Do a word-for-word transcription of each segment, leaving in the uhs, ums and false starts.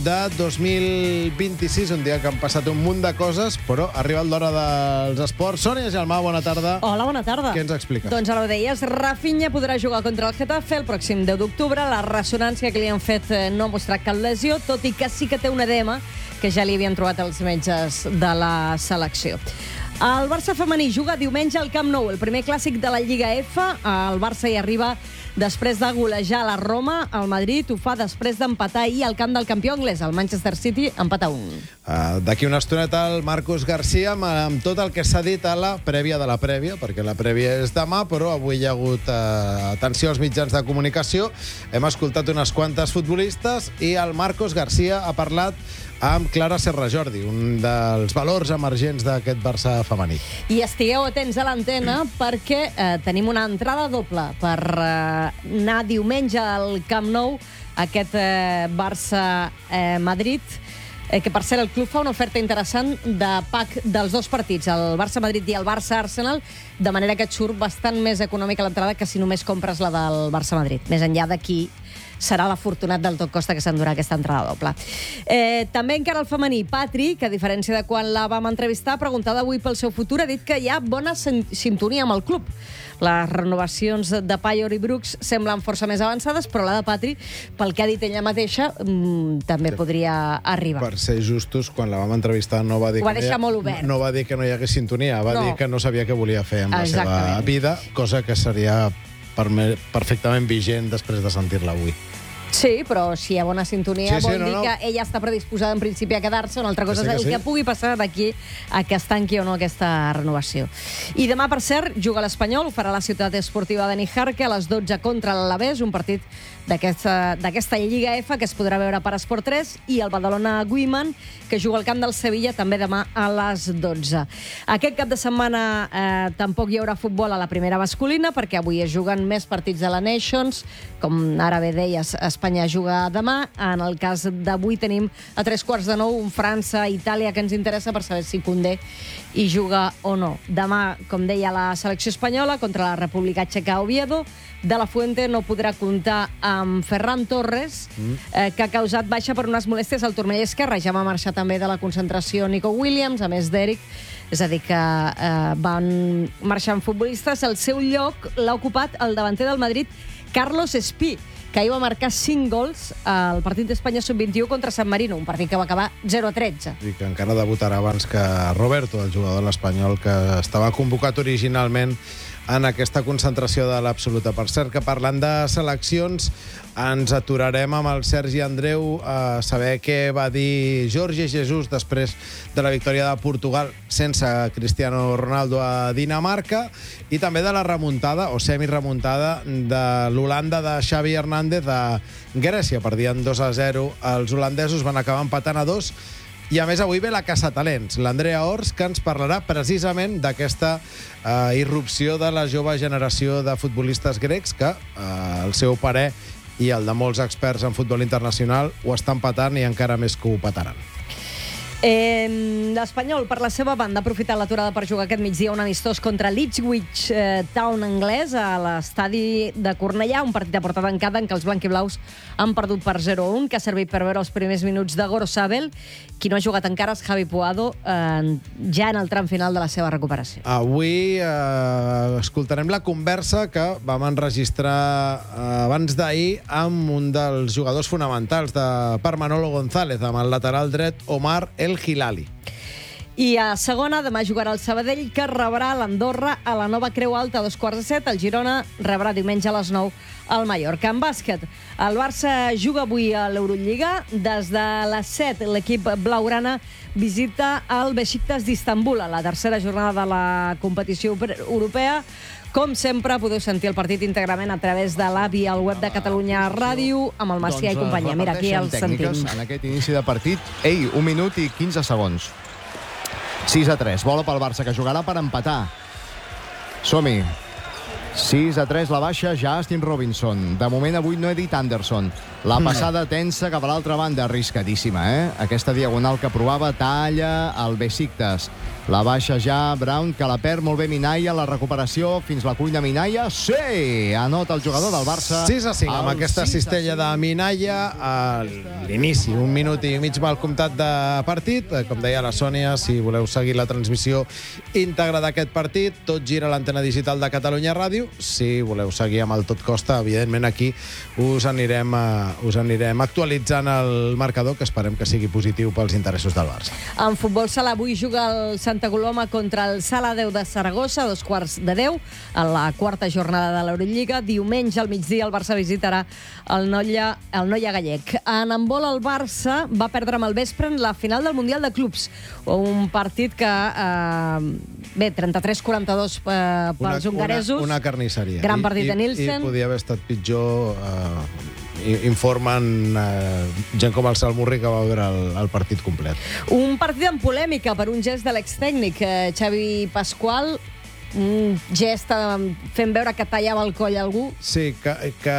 de dos mil vint-i-sis, un dia que han passat un munt de coses, però ha arribat l'hora dels esports. Sònia Gelmà, bona tarda. Hola, bona tarda. Què ens expliques? Doncs ara ho deies, Rafinha podrà jugar contra el Getafe el pròxim deu d'octubre. La ressonància que li han fet no ha mostrat cap lesió, tot i que sí que té un edema que ja li havien trobat els metges de la selecció. El Barça femení juga diumenge al Camp Nou, el primer clàssic de la Lliga F. El Barça hi arriba després de golejar la Roma. El Madrid ho fa després d'empatar ahir al camp del campió anglès, el Manchester City, empat a un. Uh, D'aquí una estoneta el Marcus Garcia amb, amb tot el que s'ha dit a la prèvia de la prèvia, perquè la prèvia és demà, però avui hi ha hagut uh, atenció als mitjans de comunicació. Hem escoltat unes quantes futbolistes i el Marcus Garcia ha parlat amb Clara Serrajordi, un dels valors emergents d'aquest Barça femení. I estigueu atents a l'antena perquè eh, tenim una entrada doble per eh, anar diumenge al Camp Nou, aquest eh, Barça-Madrid, eh, que per cert el club fa una oferta interessant de pack dels dos partits, el Barça-Madrid i el Barça-Arsenal, de manera que et surt bastant més econòmica l'entrada que si només compres la del Barça-Madrid. Més enllà d'aquí serà l'afortunat del tot costa que s'endurà aquesta entrada doble. Eh, també encara el femení, Patri, que a diferència de quan la vam entrevistar, preguntada avui pel seu futur, ha dit que hi ha bona sintonia amb el club. Les renovacions de Payor i Brooks semblen força més avançades, però la de Patri, pel que ha dit ella mateixa, mmm, també sí. podria arribar. Per ser justos, quan la vam entrevistar no va dir, Ho va que, deixar no hi ha, molt obert. no va dir que no hi hagués sintonia, va no. dir que no sabia què volia fer amb Exactament. la seva vida, cosa que seria perfectament vigent després de sentir-la avui. Sí, però si hi ha bona sintonia sí, sí, vol no, dir no. que ella està predisposada en principi a quedar-se. Una altra cosa sí, és el sí. que pugui passar d'aquí a que es tanqui o no aquesta renovació. I demà, per cert, juga l'Espanyol, ho farà la ciutat esportiva de Nijarque a les dotze contra l'Alavés, un partit d'aquesta d'aquesta Lliga F que es podrà veure per Esport tres, i el Badalona Guiman, que juga al camp del Sevilla també demà a les dotze. Aquest cap de setmana eh, tampoc hi haurà futbol a la primera masculina, perquè avui es juguen més partits de la Nations, com ara bé deies, Espanya juga demà. En el cas d'avui tenim a tres quarts de nou un França-Itàlia que ens interessa per saber si Koundé hi juga o no. Demà, com deia, la selecció espanyola contra la República Txeca a Oviedo. De la Fuente no podrà comptar amb Ferran Torres, eh, que ha causat baixa per unes molèsties al turmell esquerre. Ja va marxar també de la concentració Nico Williams, a més d'Eric. És a dir, que eh, van marxar amb futbolistes. El seu lloc l'ha ocupat el davanter del Madrid, Carlos Espí, que ahir va marcar cinc gols al partit d'Espanya sub vint-i-u contra San Marino, un partit que va acabar zero a tretze. I que encara debutarà abans que Roberto, el jugador de l'Espanyol, que estava convocat originalment en aquesta concentració de l'Absoluta. Per cert, que parlant de seleccions, ens aturarem amb el Sergi Andreu a saber què va dir Jorge Jesus després de la victòria de Portugal sense Cristiano Ronaldo a Dinamarca, i també de la remuntada o semi-remuntada de l'Holanda de Xavi Hernández a Grècia. Perdien dos a zero. Els holandesos van acabar empatant a dos. I a més avui ve la caçatalents, l'Andrea Ors, que ens parlarà precisament d'aquesta eh, irrupció de la jove generació de futbolistes grecs que, eh, el seu parer i el de molts experts en futbol internacional, ho estan patant i encara més que ho pataran. Eh, L'Espanyol, per la seva banda, ha aprofitat l'aturada per jugar aquest migdia un amistós contra l'Ipswich eh, Town anglès a l'estadi de Cornellà, un partit a porta tancada en què els blanquiblaus han perdut per zero a un, que ha servit per veure els primers minuts de Gorosabel. Qui no ha jugat encara és Javi Puado, eh, ja en el tram final de la seva recuperació. Avui eh, escoltarem la conversa que vam enregistrar eh, abans d'ahir amb un dels jugadors fonamentals de, per Manolo González, amb el lateral dret Omar El Hilali. I a segona, demà jugarà el Sabadell, que rebrà l'Andorra a la Nova Creu Alta a dos quarts de set. El Girona rebrà diumenge a les nou al Mallorca. En bàsquet, el Barça juga avui a l'Eurolliga. Des de les set, l'equip blaugrana visita el Besiktas d'Istanbul a la tercera jornada de la competició europea. Com sempre, podeu sentir el partit íntegrament a través de l'A B I al web de Catalunya Ràdio, amb el Macià doncs, i companyia. Mira, aquí el sentim. En aquest inici de partit, ei, un minut i quinze segons. sis a tres, bola pel Barça, que jugarà per empatar. Som-hi. sis a tres la baixa, Justin Robinson. De moment avui no he dit Anderson. La passada tensa cap a l'altra banda, arriscadíssima, eh? Aquesta diagonal que provava talla el Besiktas. La baixa ja Brown, que la perd molt bé Minaya, la recuperació fins la cuina Minaya. Sí! Anota el jugador del Barça. sis a cinc, amb aquesta cistella de Minaya a l'inici. Un minut i mig mal comptat de partit. Com deia la Sònia, si voleu seguir la transmissió íntegra d'aquest partit, tot gira a l'antena digital de Catalunya Ràdio. Si voleu seguir amb el Tot Costa, evidentment aquí us anirem, us anirem actualitzant el marcador, que esperem que sigui positiu pels interessos del Barça. En futbol sala avui juga el Santa Coloma contra el Sala deu de Saragossa, a dos quarts de deu, en la quarta jornada de l'Eurolliga. Diumenge al migdia el Barça visitarà el Noia, el Noia Gallec. En handbol el Barça va perdre amb el vespre en la final del Mundial de Clubs. Un partit que, eh, bé, trenta-tres a quaranta-dos eh, pels hongaresos. Una, una carnisseria. Gran partit I, de Nielsen. I podia haver estat pitjor. Eh, informen eh, gent com el Salmurri, que va veure el, el partit complet. Un partit amb polèmica per un gest de l'extècnic, eh, Xavi Pasqual, un gest eh, fent veure que tallava el coll a algú. Sí, que, que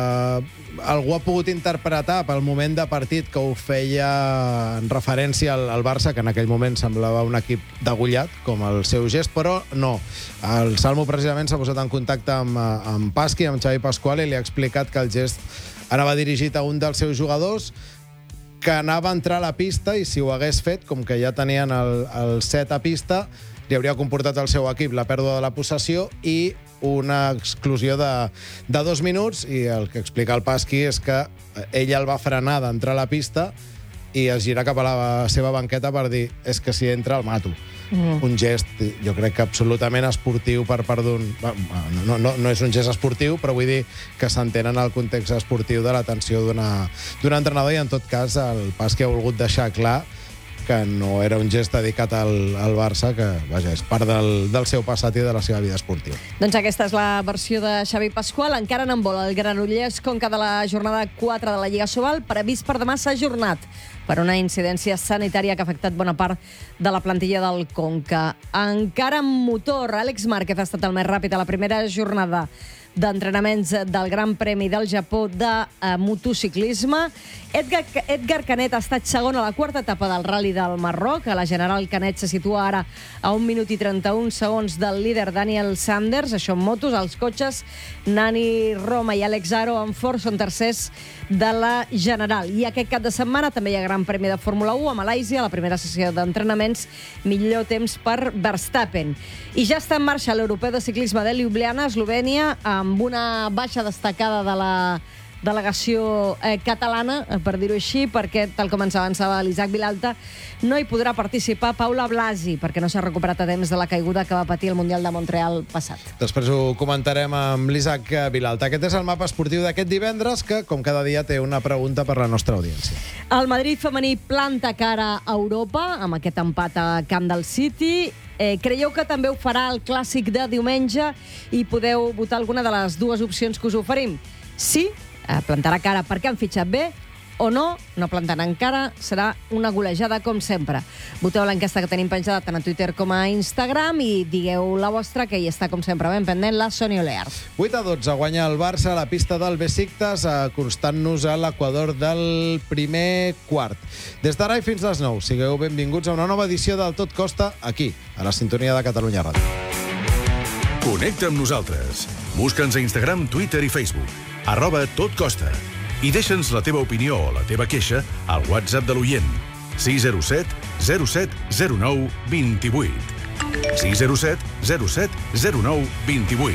algú ha pogut interpretar pel moment de partit que ho feia en referència al, al Barça, que en aquell moment semblava un equip degollat, com el seu gest, però no. El Salmo precisament s'ha posat en contacte amb, amb Pasqui, amb Xavi Pasqual, i li ha explicat que el gest anava dirigit a un dels seus jugadors, que anava a entrar a la pista, i si ho hagués fet, com que ja tenien el, el set a pista, li hauria comportat al seu equip la pèrdua de la possessió i una exclusió de, de dos minuts, i el que explica el Pasqui és que ell el va frenar d'entrar a la pista i es gira cap a la seva banqueta per dir, és que si entra el mato. Mm. Un gest, jo crec que absolutament esportiu per part d'un... No, no, no és un gest esportiu, però vull dir que s'entén en el context esportiu de l'atenció d'un entrenador, i en tot cas el Pasqui ha volgut deixar clar que no era un gest dedicat al, al Barça, que vaja, és part del, del seu passat i de la seva vida esportiva. Doncs aquesta és la versió de Xavi Pasqual. Encara en vol el Granollers Conca de la jornada quatre de la Lliga Sobal, previst per demà, s'ha ajornat per una incidència sanitària que ha afectat bona part de la plantilla del Conca. Encara en motor, Àlex Márquez ha estat el més ràpid a la primera jornada d'entrenaments del Gran Premi del Japó de eh, motociclisme. Edgar, Edgar Canet ha estat segon a la quarta etapa del Rally del Marroc. A la General Canet se situa ara a un minut i trenta-un segons del líder Daniel Sanders. Això en motos. Els cotxes, Nani Roma i Alex Aro en Ford són tercers de la General. I aquest cap de setmana també hi ha Gran Premi de Fórmula u a Malàisia, la primera sessió d'entrenaments, millor temps per Verstappen. I ja està en marxa l'Europeu de Ciclisme de Ljubljana, Eslovènia, amb una baixa destacada de la delegació eh, catalana, per dir-ho així, perquè, tal com ens avançava l'Isaac Vilalta, no hi podrà participar Paula Blasi, perquè no s'ha recuperat a temps de la caiguda que va patir el Mundial de Montreal passat. Després ho comentarem amb l'Isaac Vilalta. Aquest és el mapa esportiu d'aquest divendres, que, com cada dia, té una pregunta per la nostra audiència. El Madrid femení planta cara a Europa, amb aquest empat a Camp del City. Eh, creieu que també ho farà el clàssic de diumenge i podeu votar alguna de les dues opcions que us oferim? Sí, eh, plantarà cara perquè han fitxat bé, o no, no plantaran cara, serà una golejada com sempre. Voteu l'enquesta que tenim penjada tant a Twitter com a Instagram i digueu la vostra, que hi està com sempre ben pendent la Sònia Olear. vuit a dotze guanya el Barça a la pista del Besiktas, acostant-nos a l'equador del primer quart. Des d'ara i fins a les nou, sigueu benvinguts a una nova edició del Tot Costa, aquí, a la sintonia de Catalunya Ràdio. Connecta amb nosaltres. Busca'ns a Instagram, Twitter i Facebook. Arroba Tot Costa. I deixa'ns la teva opinió o la teva queixa al WhatsApp de l'oient. sis zero set zero set zero nou dos vuit. sis zero set zero set zero nou dos vuit.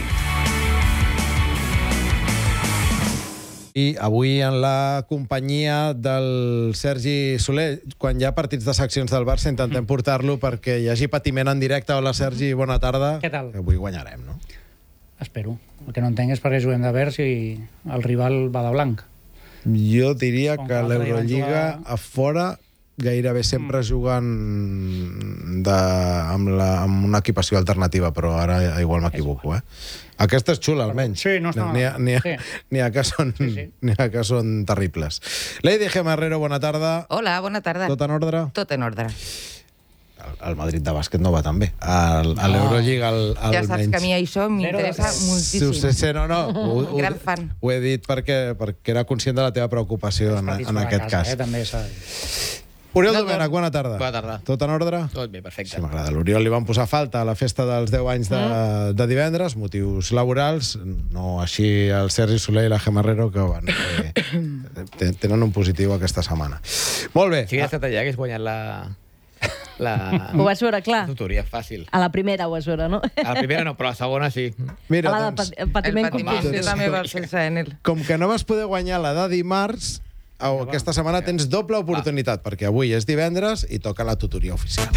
I avui en la companyia del Sergi Soler, quan hi ha partits de seccions del Barça, intentem mm. portar-lo perquè hi hagi patiment en directe. Hola, Sergi, bona tarda. Què tal? Avui guanyarem, no? Espero. El que no entenc és perquè juguem de verd i el rival va de blanc. Jo diria Com que que l'Eurolliga jugar... a fora gairebé sempre mm. juguen de, amb, la, amb una equipació alternativa, però ara igual m'equivoco, eh? Aquesta és xula, almenys. Sí, no està N'hi ha, n'hi ha, sí. n'hi ha, que són, sí, sí. n'hi ha que són terribles. Lady Gemma Herrero, bona tarda. Hola, bona tarda. Tot en ordre? Tot en ordre. El Madrid de bàsquet no va tan bé. A l'Eurolliga, almenys. Ja saps que a mi això m'interessa moltíssim. Sí, sí, no, no. Ho, ho, Gran fan. Ho he dit perquè, perquè era conscient de la teva preocupació en, en aquest casa, cas. Eh, també s'ha de dir. Oriol Domènech, bona tarda. Bona tarda. Tot en ordre? Tot bé, perfecte. Sí, m'agrada. L'Oriol li van posar falta a la festa dels deu anys de, de divendres, motius laborals, no així el Sergi Soler i la Gemma Herrero, que van, eh, tenen un positiu aquesta setmana. Molt bé. Sí que ha estat allà que has guanyat la... la... Ho vas veure clar? La tutoria, fàcil. A la primera ho vas veure, no? A la primera no, però a la segona sí. Mira, a la de doncs, pat patiment El patiment compartit. també va sense en ell. com que no vas poder guanyar la de dimarts, oh, aquesta setmana tens doble oportunitat, perquè avui és divendres i toca la tutoria oficial.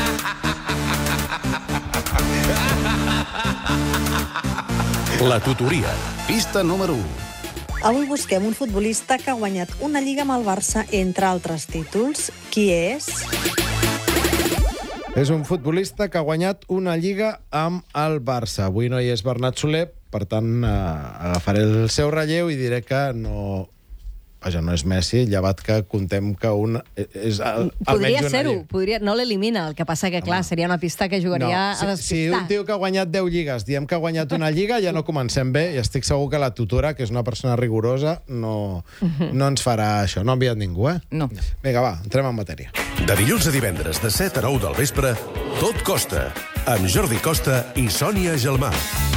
La tutoria. Pista número u. Avui busquem un futbolista que ha guanyat una lliga amb el Barça, entre altres títols. Qui és? És un futbolista que ha guanyat una lliga amb el Barça. Avui no hi és Bernat Soler, per tant, eh, agafaré el seu relleu i diré que no... Vaja, no és Messi, llevat que contem que un... És el, Podria ser-ho, podria... no l'elimina. El que passa que, clar, seria una pista que jugaria no, a si, despistar. si un tio que ha guanyat deu lligues diem que ha guanyat una lliga, ja no comencem bé, i estic segur que la tutora, que és una persona rigorosa, no, no ens farà això. No ha enviat ningú, eh? No. Vinga, va, entrem en matèria. De dilluns a divendres, de set a nou del vespre, Tot Costa, amb Jordi Costa i Sònia Gelmà.